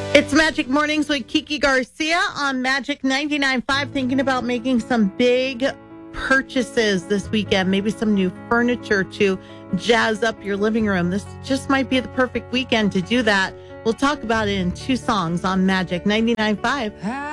It's Magic Mornings with Kiki Garcia on Magic 99.5. Thinking about making some big purchases this weekend, maybe some new furniture to jazz up your living room. This just might be the perfect weekend to do that. We'll talk about it in two songs on Magic 99.5.